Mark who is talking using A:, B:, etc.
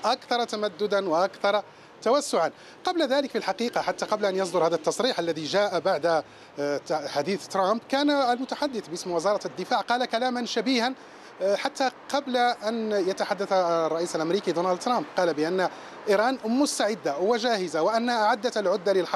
A: أكثر تمددا وأكثر توسعا. قبل ذلك في الحقيقة، حتى قبل أن يصدر هذا التصريح الذي جاء بعد حديث ترامب، كان المتحدث باسم وزارة الدفاع قال كلاما شبيها حتى قبل أن يتحدث الرئيس الأمريكي دونالد ترامب. قال بأن إيران مستعدة وجاهزة وأنها أعدت العدة للحرب.